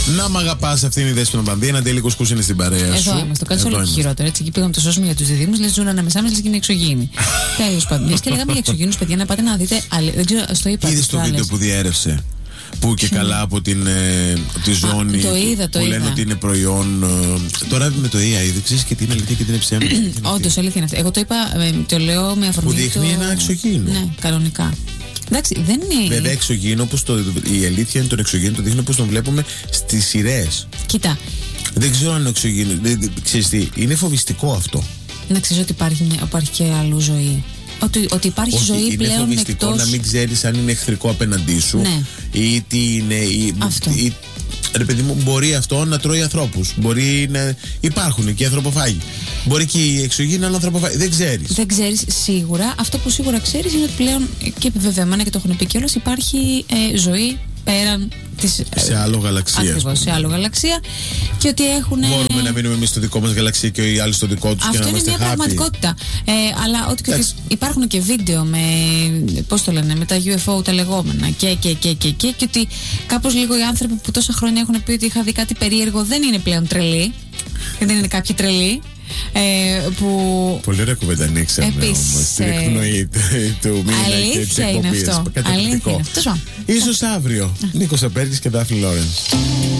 Να μ' αγαπάς, αυτή είναι η Δέσποινα Πανδία. Ένα τέλειο κουσκούς είναι στην παρέα σου. Εδώ είμαστε, το κάτι όλο και χειρότερο. Έτσι, εκεί πήγαμε το σώσουμε για τους διδήμους, λες ζουν ανάμεσά μας, λες και είναι εξωγήινοι. Τέλος πάντων. Και λέγαμε για εξωγήινους, παιδιά, να πάτε να δείτε. Δεν ξέρω, στο είπα. Είδες το βίντεο που διέρευσε? Που και καλά από τη ζώνη το είδα, που λένε ότι είναι προϊόν. Τώρα με το AI δεν ξέρεις και τι είναι αλήθεια και τι είναι ψέμα. Όντως, αλήθεια είναι αυτή. Εγώ το είπα, το λέω με αφορμή. Που δείχνει ένα εξωγήινο. Ναι, κανονικά. Εντάξει, δεν είναι. Βέβαια, εξωγήινο, όπως η αλήθεια είναι τον εξωγήινο, το δείχνει όπως τον βλέπουμε στις σειρές. Κοίτα. Δεν ξέρω αν είναι εξωγήινο. Ξέρεις τι, είναι φοβιστικό αυτό. Να ξέρεις ότι υπάρχει και αλλού ζωή. Ότι υπάρχει ζωή πλέον. Είναι φοβιστικό εκτός... να μην ξέρεις αν είναι εχθρικό απέναντί σου, ναι. ή τι είναι. Αυτό. Ρε παιδί μου, μπορεί αυτό να τρώει ανθρώπους. Μπορεί να. Υπάρχουν και ανθρωποφάγοι. Μπορεί και οι εξωγήινοι να είναι ανθρωποφάγοι. Δεν ξέρεις. Δεν ξέρεις σίγουρα. Αυτό που σίγουρα ξέρεις είναι ότι πλέον και επιβεβαιωμένα και το έχουν πει κιόλας, υπάρχει ζωή πέραν της. Σε άλλο γαλαξία. Ακριβώς, σε άλλο γαλαξία. Και ότι έχουν. Μπορούμε να μείνουμε εμείς στο δικό μας γαλαξία και οι άλλοι στο δικό τους. Αυτό και να είναι μια πραγματικότητα. Αλλά ότι υπάρχουν και βίντεο με. Πώς το λένε, με τα UFO τα λεγόμενα. Και ότι κάπως λίγο οι άνθρωποι που τόσα χρόνια έχουν πει ότι είχα δει κάτι περίεργο δεν είναι πλέον τρελοί. Δεν είναι κάποιοι τρελοί. Πολύ ωραία κουβέντα ανοίξαμε όμως στην εκπνοή του μήνα και της εκπομπής. Αλήθεια είναι αυτό. Ίσως αύριο. Νίκος Απέρκης και Δάφνη Λόρενς.